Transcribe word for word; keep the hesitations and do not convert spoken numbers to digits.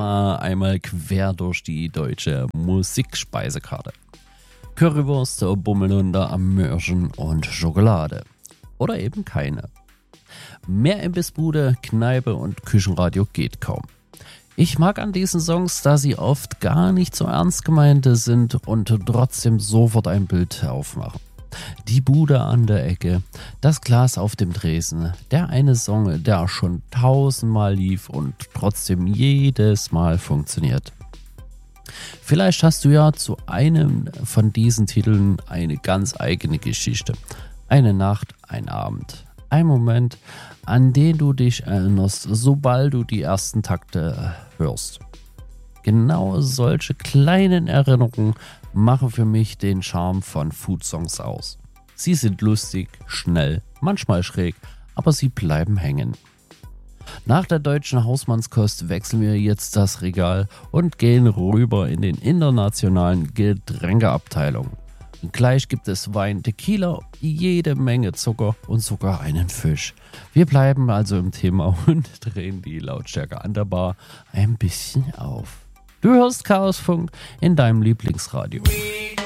zwar einmal quer durch die deutsche Musikspeisekarte. Currywurst, Bummelunder, Amörchen und Schokolade. Oder eben keine. Mehr Imbissbude, Kneipe und Küchenradio geht kaum. Ich mag an diesen Songs, da sie oft gar nicht so ernst gemeinte sind und trotzdem sofort ein Bild aufmachen. Die Bude an der Ecke, das Glas auf dem Tresen, der eine Song, der schon tausendmal lief und trotzdem jedes Mal funktioniert. Vielleicht hast du ja zu einem von diesen Titeln eine ganz eigene Geschichte. Eine Nacht, ein Abend, ein Moment, an den du dich erinnerst, sobald du die ersten Takte hörst. Genau solche kleinen Erinnerungen machen für mich den Charme von Food-Songs aus. Sie sind lustig, schnell, manchmal schräg, aber sie bleiben hängen. Nach der deutschen Hausmannskost wechseln wir jetzt das Regal und gehen rüber in den internationalen Getränkeabteilung. Gleich gibt es Wein, Tequila, jede Menge Zucker und sogar einen Fisch. Wir bleiben also im Thema und drehen die Lautstärke an der Bar ein bisschen auf. Du hörst Chaosfunk in deinem Lieblingsradio.